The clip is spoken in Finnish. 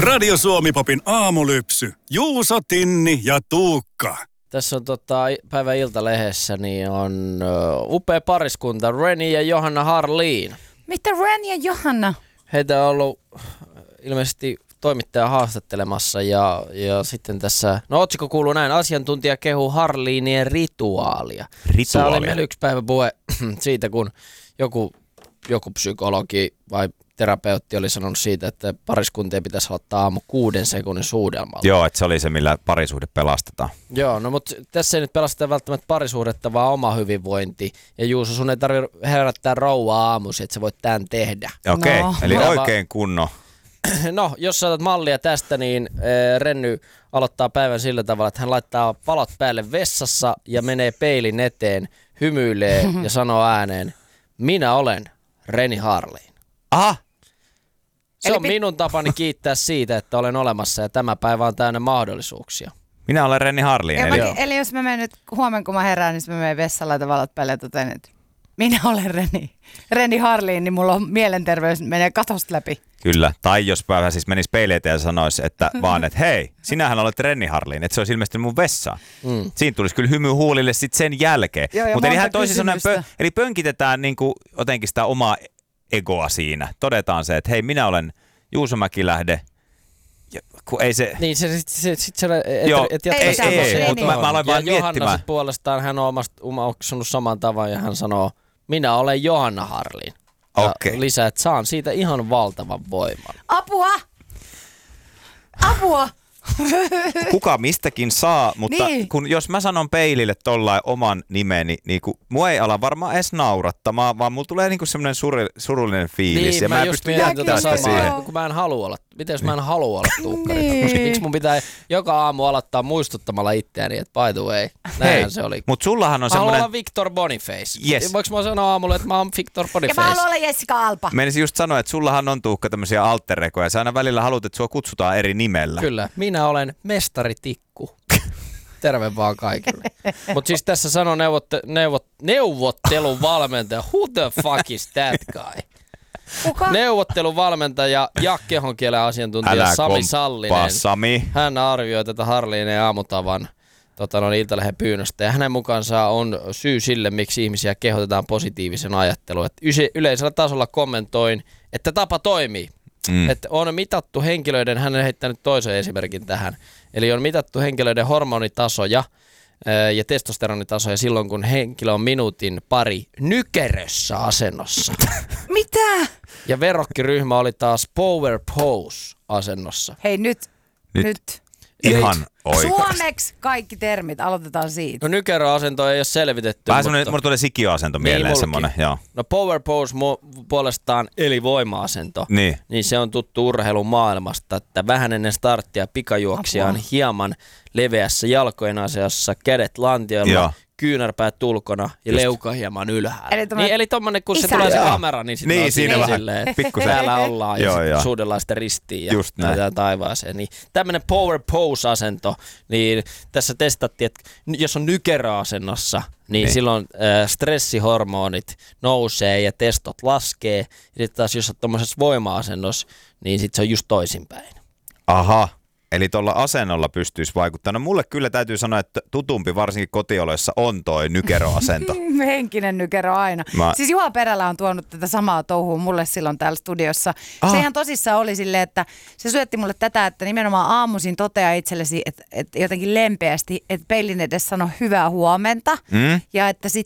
Radio Suomi-popin aamulypsy. Juuso, Tinni ja Tuukka. Tässä on päivän Iltalehdessä niin on upea pariskunta, Reni ja Johanna Harlin. Mitä Reni ja Johanna? Heitä on ollut ilmeisesti toimittaja haastattelemassa ja sitten tässä, no otsikko kuuluu näin, asiantuntija kehuu Harlinien rituaalia. Se oli meillä yksi päivä puhe siitä, kun joku psykologi vai terapeutti oli sanonut siitä, että pariskuntien pitäisi aloittaa aamu 6 sekunnin suudelmalla. Joo, että se oli se, millä parisuhde pelastetaan. Joo, no mutta tässä ei nyt pelasteta välttämättä parisuhdetta, vaan oma hyvinvointi. Ja Juuso, sun ei tarvitse herättää rouvaa aamuisin, että sä voit tämän tehdä. Okei, eli oikein kunnon. No, jos saatat mallia tästä, niin Renny aloittaa päivän sillä tavalla, että hän laittaa valot päälle vessassa ja menee peilin eteen, hymyilee ja sanoo ääneen, minä olen Reni Harlin. Aha! Se on minun tapani kiittää siitä, että olen olemassa ja tämä päivä on täynnä mahdollisuuksia. Minä olen Reni Harlin. Eli jos mä menen nyt huomenna, kun mä herään, niin mä menen vessaan, laitan valot päälle ja totean, että minä olen Reni Harlin, niin mulla on mielenterveys menee katosta läpi. Kyllä, tai jos päivä siis menisi peiliin ja sanoisi, että vaan, että hei, sinähän olet Reni Harlin, että se olisi ilmestynyt mun vessaan. Siinä tulisi kyllä hymy huulille sitten sen jälkeen. Mutta eli hän toisin sanoen, eli pönkitetään niin kuin jotenkin sitä omaa egoa siinä. Todetaan se, että hei, minä olen Juuso Mäkilähde. Kun ei se... Niin, mutta mä aloin vaan Johanna miettimään. sit puolestaan, hän on omaksunut saman tavan ja hän sanoo, minä olen Johanna Harlin. Okei. Lisää, että saan siitä ihan valtavan voiman. Apua! Kuka mistäkin saa, mutta niin. Jos mä sanon peilille tollain oman nimeni, niin mua ei ala varmaan edes naurattamaan, vaan mulla tulee niinku semmoinen surullinen fiilis. Niin, ja mä pystyn jättämään sitä siihen. Kun mä en halua olla. Miten jos mä en halua olla tuukkarita? Koska miksi mun pitää joka aamu aloittaa muistuttamalla itseäni, että by the way, näinhän se oli. Mut sullahan on mä haluan semmoinen... olla Victor Boniface. Yes. Voinko mä sanoa aamulla, että mä oon Victor Boniface? Ja mä haluan olla Jessica Alba. Menisin just sanoa, että sullahan on Tuukka tämmöisiä alter-ekoja. Sä aina välillä haluat, että sua kutsutaan eri nimellä. Kyllä. Minä olen Mestari Tikku. Terve vaan kaikille. Mutta siis tässä sanoo neuvottelun valmentaja. Who the fuck is that guy? Kuka? Neuvottelun valmentaja ja kehonkielen asiantuntija Sami Sallinen. Sami. Hän arvioi tätä Harlinen aamutavan Iltalehden pyynnöstä. Ja hänen mukaansa on syy sille, miksi ihmisiä kehotetaan positiivisen ajatteluun. Yleisellä tasolla kommentoin, että tapa toimii. Että on mitattu henkilöiden, hän on heittänyt toisen esimerkin tähän, eli on mitattu henkilöiden hormonitasoja ja testosteronitasoja silloin, kun henkilö on minuutin pari nykerössä asennossa. Mitä? Ja verrokkiryhmä oli taas power pose asennossa. Hei nyt. Ihan oikeasti. Suomeksi kaikki termit, aloitetaan siitä. No nykeröasento ei ole selvitetty. Vähän semmoinen, mulla tulee sikiöasento mieleen niin, semmoinen, joo. No power pose puolestaan, eli voima-asento, niin se on tuttu urheilun maailmasta, että vähän ennen starttia pikajuoksija on hieman leveässä jalkojen asiassa, kädet lantioilla, kyynärpäät ulkona ja leuka hieman ylhäällä. Eli tommonen, kun se tulee se kamera, niin sitten on siinä silleen, että täällä ollaan ja suudellaan sitä ristiin ja näytetään taivaaseen. Niin tämmönen power pose-asento, niin tässä testattiin, että jos on nykeröasennossa, niin silloin stressihormonit nousee ja testot laskee. Ja sitten taas jos on tommosessa voima-asennossa, niin sitten se on just toisinpäin. Aha. Eli tuolla asennolla pystyisi vaikuttamaan. No mulle kyllä täytyy sanoa, että tutumpi varsinkin kotioloissa on toi nykeröasento. Henkinen nykero aina. Siis Juha Perälä on tuonut tätä samaa touhua mulle silloin täällä studiossa. Se ihan tosissaan oli silleen, että se syötti mulle tätä, että nimenomaan aamuisin toteaa itsellesi, että jotenkin lempeästi, että peilin edes sano hyvää huomenta. Ja että